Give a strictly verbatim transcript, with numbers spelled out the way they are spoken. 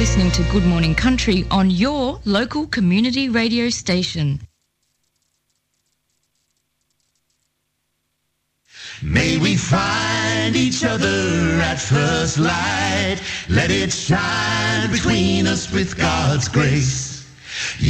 listening to Good Morning Country on your local community radio station. May we find each other at first light. Let it shine between us with God's grace.